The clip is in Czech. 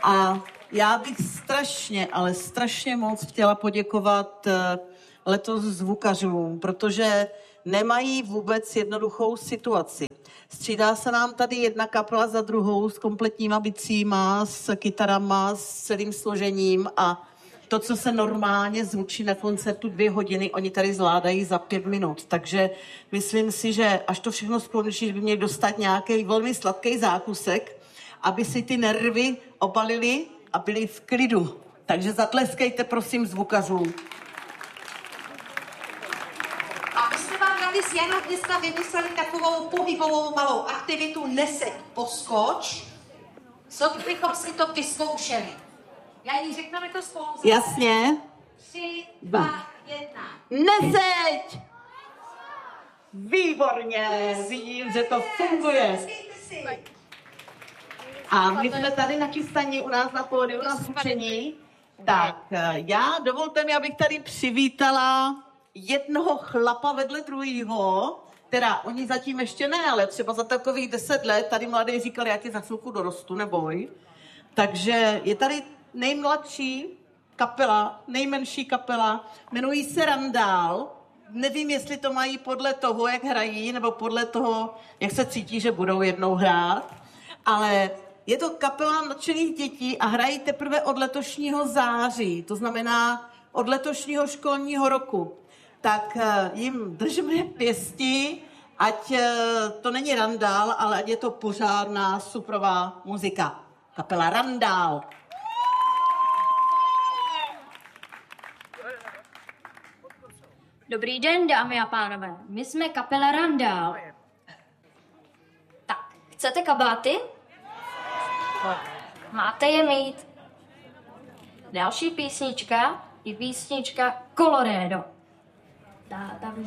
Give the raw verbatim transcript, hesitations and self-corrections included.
A já bych strašně, ale strašně moc chtěla poděkovat letos zvukařům, protože nemají vůbec jednoduchou situaci. Střídá se nám tady jedna kapela za druhou s kompletníma bicíma, s kytarama, s celým složením a to, co se normálně zvučí na koncertu dvě hodiny, oni tady zvládají za pět minut. Takže myslím si, že až to všechno skončí, by měli dostat nějaký velmi sladký zákusek, aby si ty nervy obalili a byli v klidu. Takže zatleskejte, prosím, zvukařům. A my jsme vám dali s Janou dneska vymysleli takovou pohybovou malou aktivitu Neseď, poskoč. Co bychom si to vyzkoušeli? Já jí řekneme to spolu. Jasně. Tři, dva, jedna. Neseď! Výborně, vidím, že to funguje. A my jsme tady nachystaní u nás na pódiu na zvučení. Tak, já dovolte mi, abych tady přivítala jednoho chlapa vedle druhého, teda oni zatím ještě ne, ale třeba za takových deset let, tady mladý říkal, já ti za chvilku dorostu, neboj. Takže je tady nejmladší kapela, nejmenší kapela, jmenují se Randál. Nevím, jestli to mají podle toho, jak hrají, nebo podle toho, jak se cítí, že budou jednou hrát. Ale je to kapela nadšených dětí a hrají teprve od letošního září, to znamená od letošního školního roku. Tak jim držíme pěsti, ať to není Randál, ale ať je to pořádná suprová muzika. Kapela Randál. Dobrý den, dámy a pánové. My jsme kapela Randál. Tak, chcete kabáty? Máte je mít. Další písnička je písnička Coloredo. Ta, ta